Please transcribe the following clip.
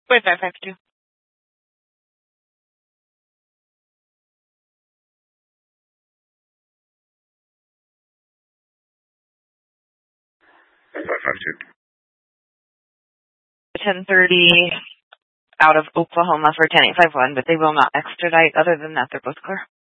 .552. .552. 1030 out of Oklahoma for 10851, but they will not extradite. Other than that, they're both clear.